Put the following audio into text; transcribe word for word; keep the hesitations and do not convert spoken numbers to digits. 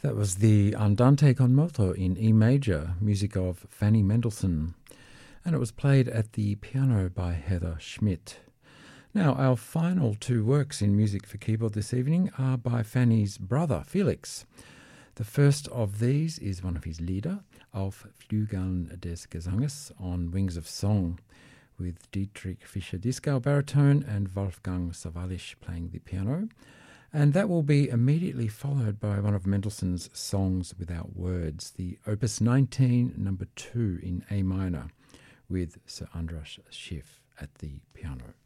That was the Andante con moto in E major, music of Fanny Mendelssohn, and it was played at the piano by Heather Schmidt. Now, our final two works in music for keyboard this evening are by Fanny's brother, Felix. The first of these is one of his Lieder, Auf Flügeln des Gesanges, on Wings of Song, with Dietrich Fischer-Dieskau baritone and Wolfgang Sawallisch playing the piano. And that will be immediately followed by one of Mendelssohn's Songs Without Words, the Opus nineteen, number two in A minor, with Sir Andras Schiff at the piano.